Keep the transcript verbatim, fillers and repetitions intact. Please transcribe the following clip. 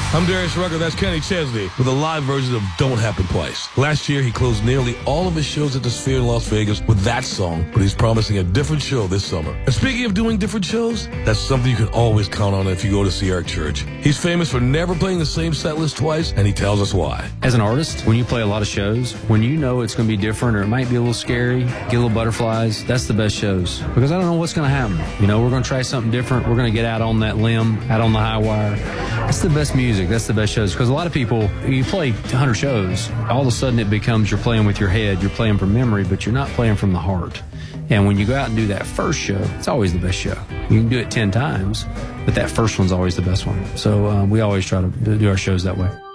I'm Darius Rucker, that's Kenny Chesney, with a live version of Don't Happen Twice. Last year, he closed nearly all of his shows at the Sphere in Las Vegas with that song, but he's promising a different show this summer. And speaking of doing different shows, that's something you can always count on if you go to see our church. He's famous for never playing the same set list twice, and he tells us why. As an artist, when you play a lot of shows, when you know it's going to be different or it might be a little scary, get a little butterflies, that's the best shows. Because I don't know what's going to happen. You know, we're going to try something different. We're going to get out on that limb, out on the high wire. That's the best music. That's the best shows. Because a lot of people, you play one hundred shows, all of a sudden it becomes you're playing with your head, you're playing from memory, but you're not playing from the heart. And when you go out and do that first show, it's always the best show. You can do it ten times, but that first one's always the best one. So um, we always try to do our shows that way.